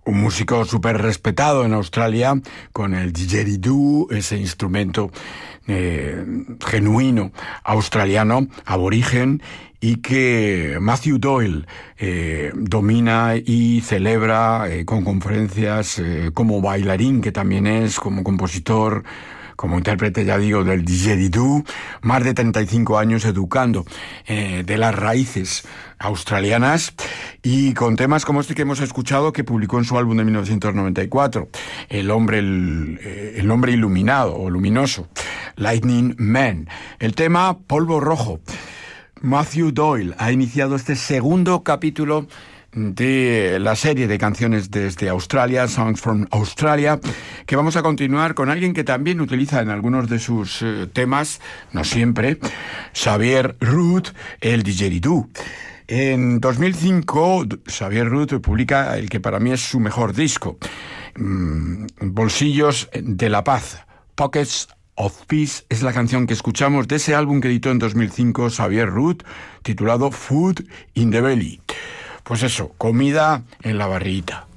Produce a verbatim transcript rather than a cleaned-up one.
un músico súper respetado en Australia con el didgeridoo, ese instrumento eh, genuino australiano, aborigen, y que Matthew Doyle eh, domina y celebra eh, con conferencias eh, como bailarín, que también es, como compositor, como intérprete, ya digo, del didgeridoo, más de treinta y cinco años educando eh, de las raíces australianas, y con temas como este que hemos escuchado, que publicó en su álbum de mil novecientos noventa y cuatro, El hombre, el, el hombre iluminado o luminoso, Lightning Man. El tema Polvo Rojo. Matthew Doyle ha iniciado este segundo capítulo de la serie de canciones desde Australia, Songs from Australia, que vamos a continuar con alguien que también utiliza en algunos de sus eh, temas, no siempre, Xavier Root, el didgeridoo. En dos mil cinco, Xavier Root publica el que para mí es su mejor disco, mmm, Bolsillos de la Paz, Pockets of Peace, es la canción que escuchamos de ese álbum que editó en dos mil cinco Xavier Root, titulado Food in the Belly. Pues eso, comida en la barriguita.